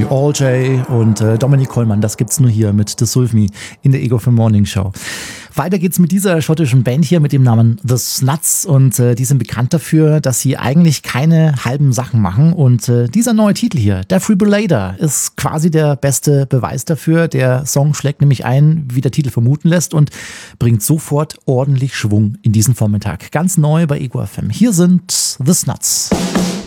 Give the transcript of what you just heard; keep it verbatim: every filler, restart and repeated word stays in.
All J und äh, Dominik Kollmann, das gibt's nur hier mit The Sulfmi in der Ego für Morning Show. Weiter geht's mit dieser schottischen Band hier mit dem Namen The Snuts und äh, die sind bekannt dafür, dass sie eigentlich keine halben Sachen machen und äh, dieser neue Titel hier, Defibrillator, ist quasi der beste Beweis dafür. Der Song schlägt nämlich ein, wie der Titel vermuten lässt und bringt sofort ordentlich Schwung in diesen Vormittag. Ganz neu bei Ego F M. Hier sind The Snuts.